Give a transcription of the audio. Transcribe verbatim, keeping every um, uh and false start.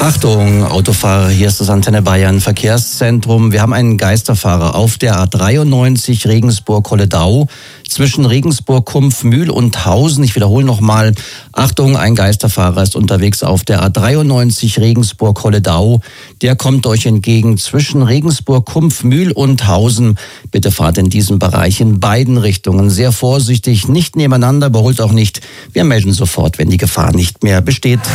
Achtung, Autofahrer, hier ist das Antenne Bayern Verkehrszentrum. Wir haben einen Geisterfahrer auf der A dreiundneunzig Regensburg-Holledau zwischen Regensburg-Kumpfmühl und Hausen. Ich wiederhole nochmal. Achtung, ein Geisterfahrer ist unterwegs auf der A dreiundneunzig Regensburg-Holledau. Der kommt euch entgegen zwischen Regensburg-Kumpfmühl und Hausen. Bitte fahrt in diesem Bereich in beiden Richtungen sehr vorsichtig, nicht nebeneinander, überholt auch nicht. Wir melden sofort, wenn die Gefahr nicht mehr besteht.